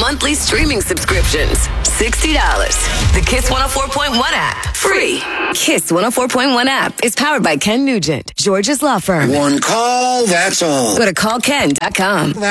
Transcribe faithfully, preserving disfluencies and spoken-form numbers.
monthly streaming subscriptions. sixty dollars. The Kiss one oh four point one app. Free. Kiss one oh four point one app is powered by Ken Nugent, George's Law Firm. One call, that's all. Go to call ken dot com.